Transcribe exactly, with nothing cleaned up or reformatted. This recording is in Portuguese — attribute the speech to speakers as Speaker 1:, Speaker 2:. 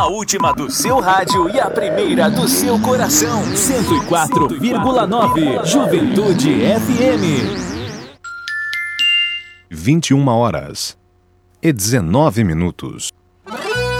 Speaker 1: A última do seu rádio e a primeira do seu coração. cento e quatro vírgula nove Juventude F M.
Speaker 2: vinte e uma horas e dezenove minutos.